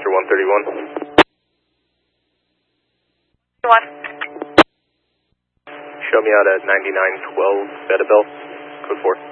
Roadster 131. What? Show me out at 9912 Bettabel, code 4.